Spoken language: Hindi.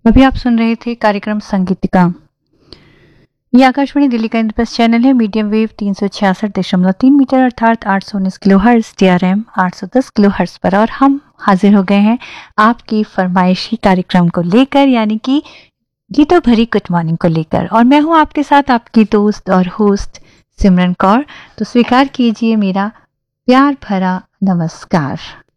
अभी आप सुन रहे थे कार्यक्रम संगीतिका। ये आकाशवाणी दिल्ली का इंद्रप्रस्थ चैनल है। मीडियम वेव 366.3 मीटर अर्थात 819 kilo hertz, DRM 810 kilo hertz पर। और हम हाजिर हो गए हैं आपकी फरमाइशी कार्यक्रम को लेकर, यानी कि गीतों भरी गुड मॉर्निंग को लेकर। और मैं हूं आपके साथ आपकी दोस्त और होस्ट सिमरन कौर। तो स्वीकार कीजिए मेरा प्यार भरा नमस्कार।